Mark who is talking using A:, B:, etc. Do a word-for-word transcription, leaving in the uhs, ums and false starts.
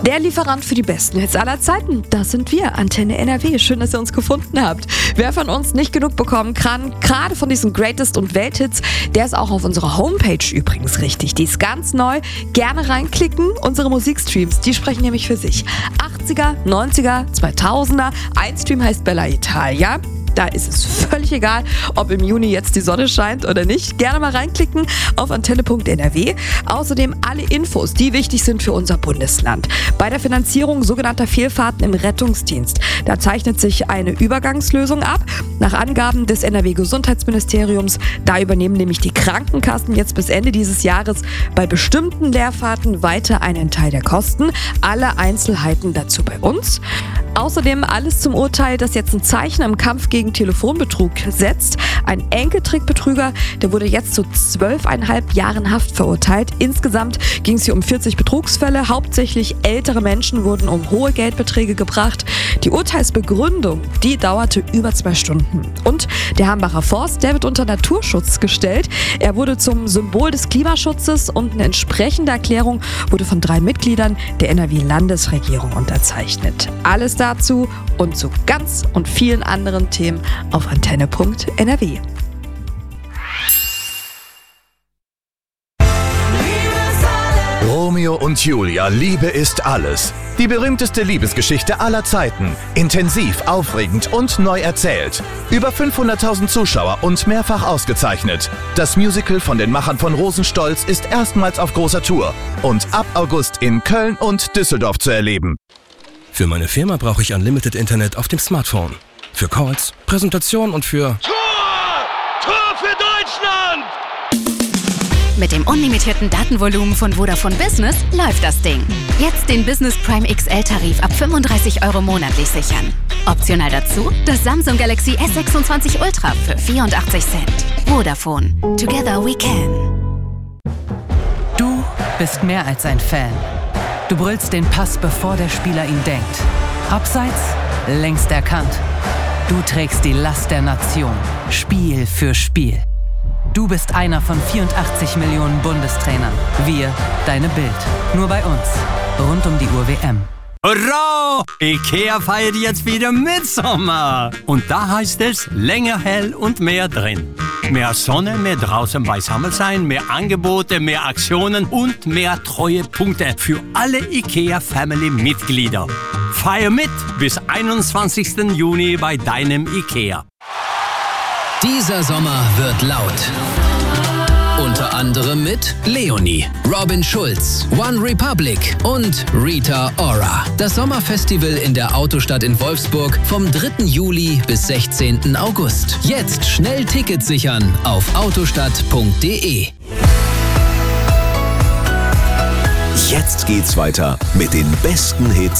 A: Der Lieferant für die besten Hits aller Zeiten, das sind wir, Antenne N R W. Schön, dass ihr uns gefunden habt. Wer von uns nicht genug bekommen kann, gerade von diesen Greatest und Welthits, der ist auch auf unserer Homepage übrigens richtig. Die ist ganz neu. Gerne reinklicken. Unsere Musikstreams, die sprechen nämlich für sich. achtziger, neunziger, zweitausender. Ein Stream heißt Bella Italia. Da ist es völlig egal, ob im Juni jetzt die Sonne scheint oder nicht. Gerne mal reinklicken auf antenne punkt n r w. Außerdem alle Infos, die wichtig sind für unser Bundesland. Bei der Finanzierung sogenannter Fehlfahrten im Rettungsdienst, da zeichnet sich eine Übergangslösung ab. Nach Angaben des N R W-Gesundheitsministeriums, da übernehmen nämlich die Krankenkassen jetzt bis Ende dieses Jahres bei bestimmten Leerfahrten weiter einen Teil der Kosten. Alle Einzelheiten dazu bei uns. Außerdem alles zum Urteil, das jetzt ein Zeichen im Kampf gegen Telefonbetrug setzt. Ein Enkeltrickbetrüger, der wurde jetzt zu zwölfeinhalb Jahren Haft verurteilt. Insgesamt ging es hier um vierzig Betrugsfälle. Hauptsächlich ältere Menschen wurden um hohe Geldbeträge gebracht. Die Urteilsbegründung, die dauerte über zwei Stunden. Und der Hambacher Forst, der wird unter Naturschutz gestellt. Er wurde zum Symbol des Klimaschutzes und eine entsprechende Erklärung wurde von drei Mitgliedern der N R W-Landesregierung unterzeichnet. Alles dazu und zu ganz und vielen anderen Themen auf antenne punkt n r w.
B: Romeo und Julia, Liebe ist alles. Die berühmteste Liebesgeschichte aller Zeiten. Intensiv, aufregend und neu erzählt. Über fünfhunderttausend Zuschauer und mehrfach ausgezeichnet. Das Musical von den Machern von Rosenstolz ist erstmals auf großer Tour und ab August in Köln und Düsseldorf zu erleben.
C: Für meine Firma brauche ich Unlimited Internet auf dem Smartphone. Für Calls, Präsentationen und für...
D: Tor! Tor für Deutschland!
E: Mit dem unlimitierten Datenvolumen von Vodafone Business läuft das Ding. Jetzt den Business Prime X L-Tarif ab fünfunddreißig Euro monatlich sichern. Optional dazu das Samsung Galaxy S sechsundzwanzig Ultra für vierundachtzig Cent. Vodafone. Together we can.
F: Du bist mehr als ein Fan. Du brüllst den Pass, bevor der Spieler ihn denkt. Abseits, längst erkannt. Du trägst die Last der Nation, Spiel für Spiel. Du bist einer von vierundachtzig Millionen Bundestrainern. Wir, deine Bild. Nur bei uns. Rund um die Uhr W M.
G: Hurra! IKEA feiert jetzt wieder Mitsommer. Und da heißt es länger hell und mehr drin. Mehr Sonne, mehr draußen beisammen sein, mehr Angebote, mehr Aktionen und mehr Treuepunkte für alle IKEA-Family-Mitglieder. Feier mit bis einundzwanzigsten Juni bei deinem IKEA.
H: Dieser Sommer wird laut. Unter anderem mit Leonie, Robin Schulz, One Republic und Rita Ora. Das Sommerfestival in der Autostadt in Wolfsburg vom dritten Juli bis sechzehnten August. Jetzt schnell Tickets sichern auf autostadt punkt d e.
I: Jetzt geht's weiter mit den besten Hits